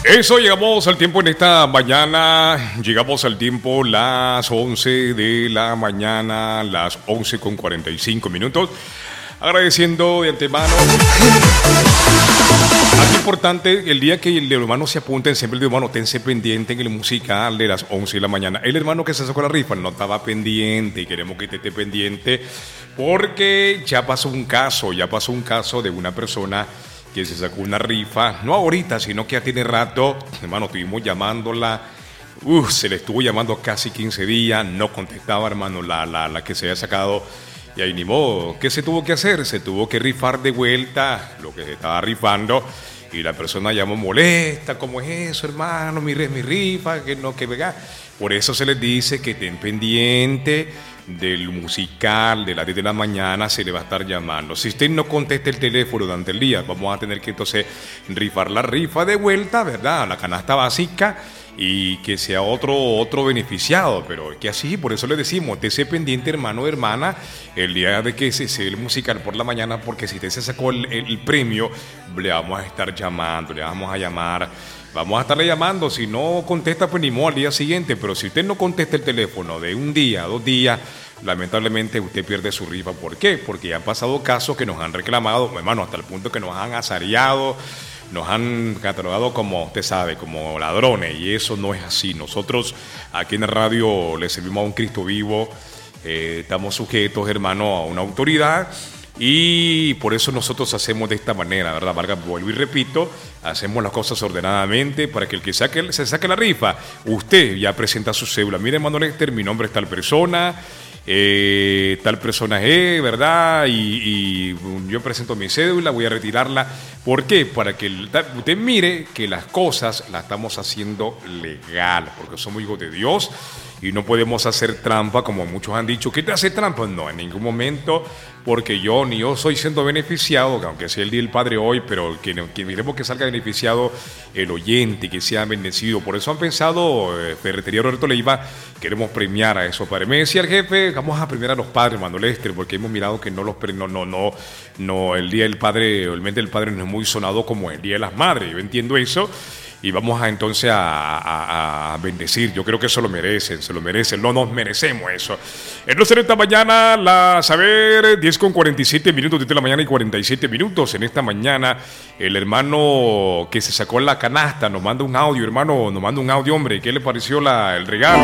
Eso, llegamos al tiempo en esta mañana, llegamos al tiempo las 11 de la mañana, las 11:45. Agradeciendo de antemano. Algo importante, el día que el hermano se apunten, siempre el hermano tense pendiente en el musical de las 11 de la mañana. El hermano que se sacó la rifa no estaba pendiente y queremos que esté pendiente porque ya pasó un caso de una persona que se sacó una rifa, no ahorita, sino que ya tiene rato. Hermano, estuvimos llamándola, se le estuvo llamando casi 15 días, no contestaba, hermano, la que se había sacado. Y ahí ni modo, ¿qué se tuvo que hacer? Se tuvo que rifar de vuelta lo que se estaba rifando. Y la persona llamó molesta, ¿cómo es eso, hermano? Mi rifa, que no, que venga. Por eso se les dice que estén pendiente del musical de las 10 de la mañana, se le va a estar llamando. Si usted no contesta el teléfono durante el día, vamos a tener que entonces rifar la rifa de vuelta, ¿verdad? La canasta básica y que sea otro beneficiado, pero es que así, por eso le decimos, esté pendiente, hermano o hermana, el día de que se el musical por la mañana, porque si usted se sacó el premio, le vamos a estar llamando, le vamos a llamar. Vamos a estarle llamando, si no contesta, pues ni modo al día siguiente, pero si usted no contesta el teléfono de un día, 2 días, lamentablemente usted pierde su rifa. ¿Por qué? Porque ya han pasado casos que nos han reclamado, hermano, hasta el punto que nos han azareado, nos han catalogado como, usted sabe, como ladrones, y eso no es así. Nosotros aquí en la radio le servimos a un Cristo vivo, estamos sujetos, hermano, a una autoridad. Y por eso nosotros hacemos de esta manera, ¿verdad? Valga, vuelvo y repito, hacemos las cosas ordenadamente para que el que se saque la rifa, usted ya presenta su cédula. Mire, hermano Lester, mi nombre es tal persona es, ¿verdad? Y yo presento mi cédula, voy a retirarla. ¿Por qué? Para que usted mire que las cosas las estamos haciendo legal, porque somos hijos de Dios. Y no podemos hacer trampa, como muchos han dicho. ¿Qué te hace trampa? No, en ningún momento, porque ni yo soy siendo beneficiado, aunque sea el Día del Padre hoy, pero que queremos que salga beneficiado el oyente, que sea bendecido. Por eso han pensado, Ferretería Roberto Leiva, queremos premiar a esos padres. Me decía el jefe, vamos a premiar a los padres, hermano Lester, porque hemos mirado que no, el Día del Padre, el mes del Padre no es muy sonado como el Día de las Madres. Yo entiendo eso. Y vamos entonces a bendecir. Yo creo que eso lo merecen, se lo merecen. No nos merecemos eso. Entonces en esta mañana, 10:47, 10 de la mañana y 47 minutos. En esta mañana, el hermano que se sacó la canasta nos manda un audio, hermano, nos manda un audio, hombre. ¿Qué le pareció el regalo?